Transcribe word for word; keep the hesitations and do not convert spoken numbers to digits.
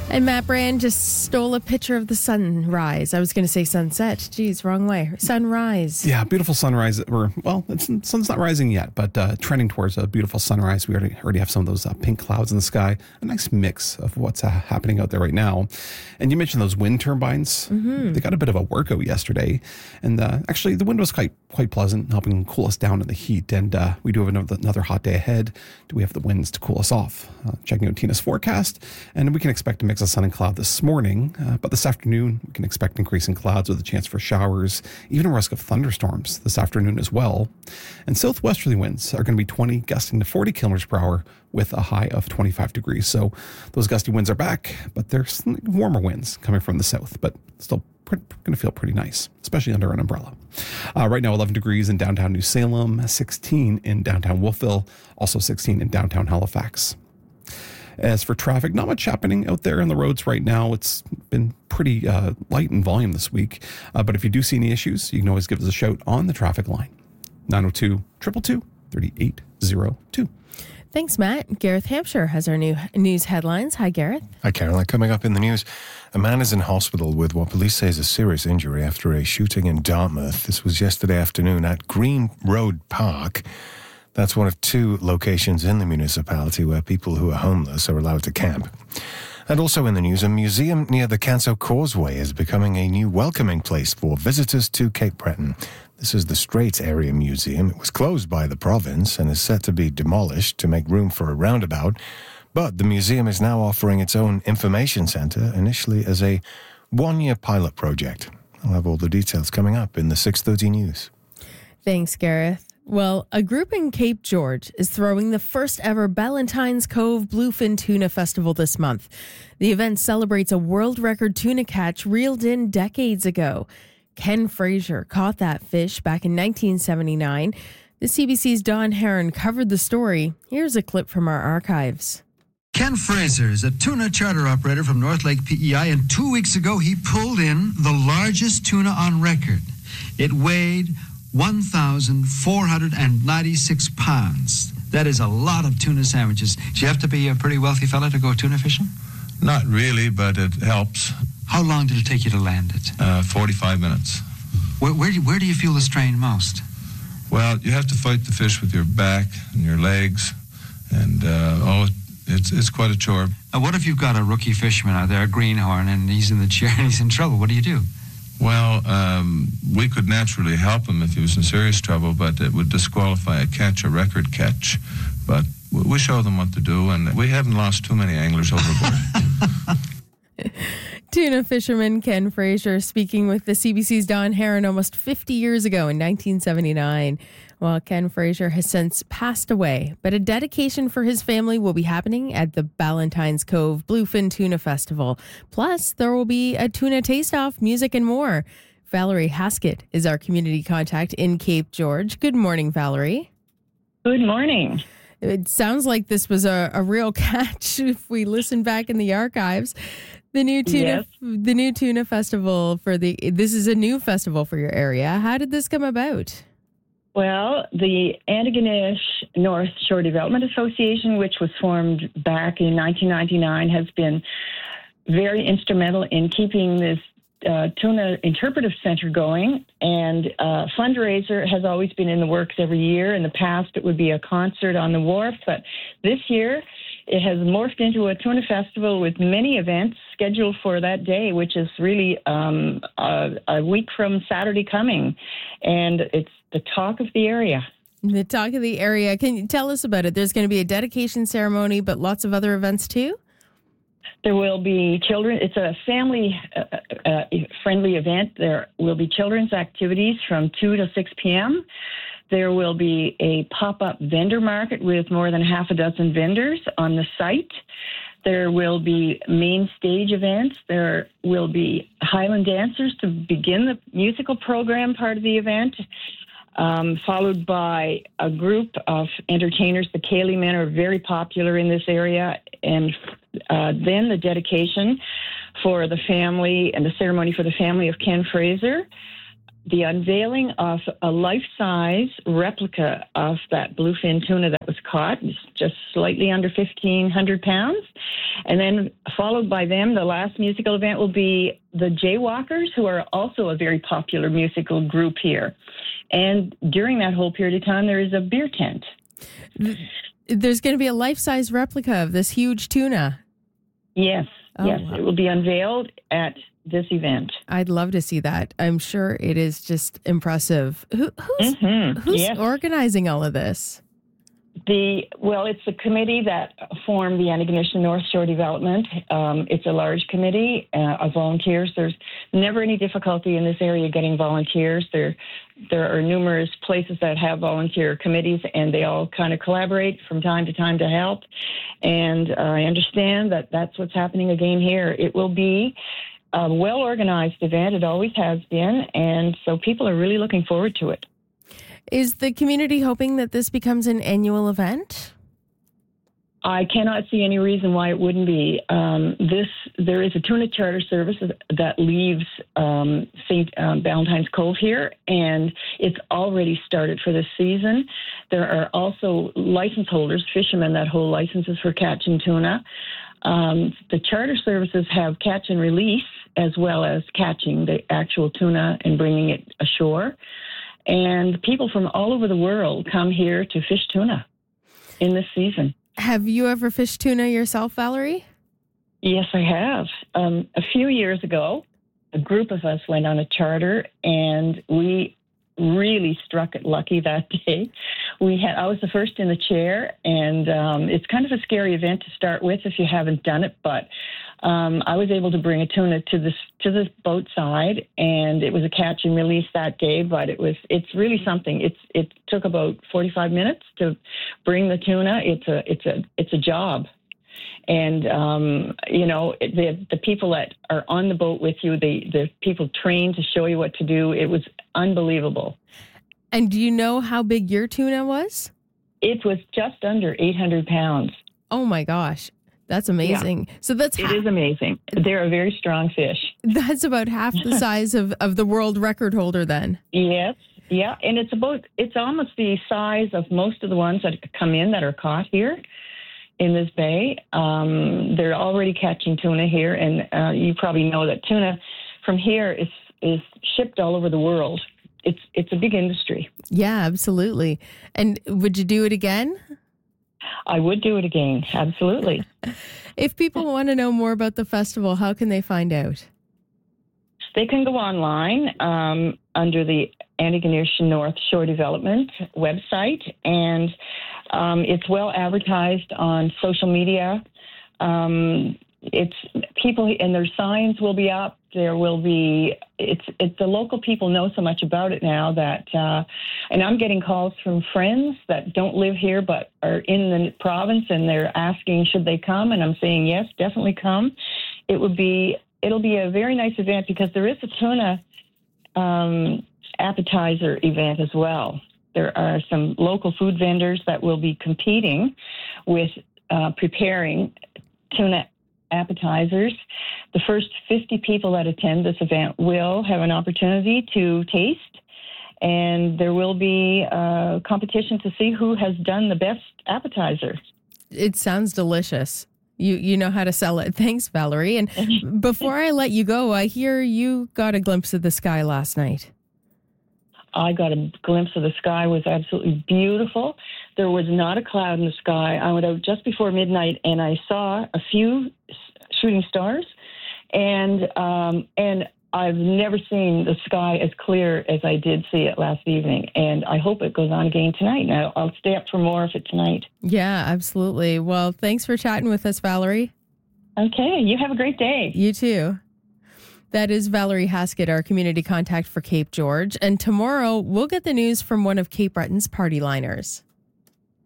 And Matt Brand just stole a picture of the sunrise. I was going to say sunset. Geez, wrong way. Sunrise. Yeah, beautiful sunrise. We're, well, it's, the sun's not rising yet, but uh, trending towards a beautiful sunrise. We already already have some of those uh, pink clouds in the sky. A nice mix of what's uh, happening out there right now. And you mentioned those wind turbines. Mm-hmm. They got a bit of a workout yesterday. And uh, actually, the wind was quite quite pleasant, helping cool us down in the heat. And uh, we do have another, another hot day ahead. Do we have the winds to cool us off? Uh, checking out Tina's forecast. And we can expect a mix of sun and cloud this morning. Uh, but this afternoon, we can expect increasing clouds with a chance for showers, even a risk of thunderstorms this afternoon as well. And southwesterly winds are going to be twenty, gusting to forty kilometers per hour with a high of twenty-five degrees. So those gusty winds are back, but there's warmer winds coming from the south, but still going to feel pretty nice, especially under an umbrella. Uh, right now, eleven degrees in downtown New Salem, sixteen in downtown Wolfville, also sixteen in downtown Halifax. As for traffic, not much happening out there on the roads right now. It's been pretty uh, light in volume this week. Uh, but if you do see any issues, you can always give us a shout on the traffic line. nine oh two, two two two, three eight oh two. Thanks, Matt. Gareth Hampshire has our new news headlines. Hi, Gareth. Hi, Caroline. Coming up in the news, a man is in hospital with what police say is a serious injury after a shooting in Dartmouth. This was yesterday afternoon at Green Road Park. That's one of two locations in the municipality where people who are homeless are allowed to camp. And also in the news, a museum near the Canso Causeway is becoming a new welcoming place for visitors to Cape Breton. This is the Straits Area Museum. It was closed by the province and is set to be demolished to make room for a roundabout. But the museum is now offering its own information centre, initially as a one-year pilot project. I'll have all the details coming up in the six thirty news. Thanks, Gareth. Well, a group in Cape George is throwing the first ever Ballantyne's Cove Bluefin Tuna Festival this month. The event celebrates a world record tuna catch reeled in decades ago. Ken Fraser caught that fish back in nineteen seventy-nine. The C B C's Don Heron covered the story. Here's a clip from our archives. Ken Fraser is a tuna charter operator from North Lake P E I, and two weeks ago he pulled in the largest tuna on record. It weighed one thousand four hundred ninety-six pounds. That is a lot of tuna sandwiches. Do you have to be a pretty wealthy fella to go tuna fishing? Not really, but it helps. How long did it take you to land it? Uh, forty-five minutes. Where, where, do, where do you feel the strain most? Well, you have to fight the fish with your back and your legs, and uh, oh, it's it's quite a chore. Uh, what if you've got a rookie fisherman out there, a greenhorn, and he's in the chair and he's in trouble? What do you do? Well, um, we could naturally help him if he was in serious trouble, but it would disqualify a catch, a record catch. But we show them what to do, and we haven't lost too many anglers overboard. Tuna fisherman Ken Fraser speaking with the C B C's Don Heron almost fifty years ago in nineteen seventy-nine. Well, Ken Fraser has since passed away, but a dedication for his family will be happening at the Ballantyne's Cove Bluefin Tuna Festival. Plus, there will be a tuna taste-off, music, and more. Valerie Haskett is our community contact in Cape George. Good morning, Valerie. Good morning. It sounds like this was a, a real catch if we listen back in the archives. The new tuna, yes. the new tuna festival for the, this is a new festival for your area. How did this come about? Well, the Antigonish North Shore Development Association, which was formed back in nineteen ninety-nine, has been very instrumental in keeping this uh, tuna interpretive center going. And uh, fundraiser has always been in the works every year. In the past, it would be a concert on the wharf, but this year it has morphed into a tuna festival with many events scheduled for that day, which is really um, a, a week from Saturday coming. And it's the talk of the area. The talk of the area. Can you tell us about it? There's going to be a dedication ceremony, but lots of other events too? There will be children. It's a family-friendly uh, uh, event. There will be children's activities from two to six p.m. There will be a pop-up vendor market with more than half a dozen vendors on the site. There will be main stage events. There will be Highland dancers to begin the musical program part of the event, um, followed by a group of entertainers. The Cayley men are very popular in this area. And uh, then the dedication for the family and the ceremony for the family of Ken Fraser. The unveiling of a life-size replica of that bluefin tuna that was caught, just slightly under fifteen hundred pounds, And then followed by them, the last musical event will be the Jaywalkers, who are also a very popular musical group here. And during that whole period of time, there is a beer tent. There's going to be a life-size replica of this huge tuna. Yes, oh, yes. Wow. It will be unveiled at this event. I'd love to see that. I'm sure it is just impressive. Who, who's Mm-hmm. who's Yes. organizing all of this? The well, it's a committee that formed the Antigonish North Shore Development. Um, it's a large committee uh, of volunteers. There's never any difficulty in this area getting volunteers. There, there are numerous places that have volunteer committees, and they all kind of collaborate from time to time to help. And uh, I understand that that's what's happening again here. It will be a well-organized event. It always has been, and so people are really looking forward to it. Is the community hoping that this becomes an annual event? I cannot see any reason why it wouldn't be. Um, this there is a tuna charter service that leaves um, Saint Um, Valentine's Cove here, and it's already started for this season. There are also license holders, fishermen that hold licenses for catching tuna. Um, the charter services have catch and release as well as catching the actual tuna and bringing it ashore. And people from all over the world come here to fish tuna in this season. Have you ever fished tuna yourself, Valerie? Yes, I have. Um, a few years ago, a group of us went on a charter, and we really struck it lucky that day. We had I was the first in the chair, and um, it's kind of a scary event to start with if you haven't done it, but um, I was able to bring a tuna to this to the boat side, and it was a catch and release that day. But it was it's really something. It's it took about forty-five minutes to bring the tuna. It's a it's a it's a job. And, um, you know, the the people that are on the boat with you, the, the people trained to show you what to do, it was unbelievable. And do you know how big your tuna was? It was just under eight hundred pounds. Oh, my gosh. That's amazing. Yeah. So that's It ha- is amazing. They're a very strong fish. That's about half the size of, of the world record holder then. Yes. Yeah. And it's about, it's almost the size of most of the ones that come in that are caught here in this bay. Um, they're already catching tuna here. And uh, you probably know that tuna from here is, is shipped all over the world. It's, it's a big industry. Yeah, absolutely. And would you do it again? I would do it again. Absolutely. If people want to know more about the festival, how can they find out? They can go online um, under the Antigonish North Shore Development website, and um, it's well advertised on social media. Um, it's people, and their signs will be up. There will be. It's it, the local people know so much about it now that, uh, and I'm getting calls from friends that don't live here but are in the province, and they're asking should they come, and I'm saying yes, definitely come. It would be. It'll be a very nice event because there is a tuna um, appetizer event as well. There are some local food vendors that will be competing with uh, preparing tuna appetizers. The first fifty people that attend this event will have an opportunity to taste, and there will be a competition to see who has done the best appetizer. It sounds delicious. You you know how to sell it. Thanks, Valerie. And before I let you go, I hear you got a glimpse of the sky last night. I got a glimpse of the sky. It was absolutely beautiful. There was not a cloud in the sky. I went out just before midnight, and I saw a few shooting stars. And um, and I've never seen the sky as clear as I did see it last evening. And I hope it goes on again tonight. Now, I'll stay up for more of it tonight. Yeah, absolutely. Well, thanks for chatting with us, Valerie. Okay. You have a great day. You too. That is Valerie Haskett, our community contact for Cape George. And tomorrow, we'll get the news from one of Cape Breton's party liners.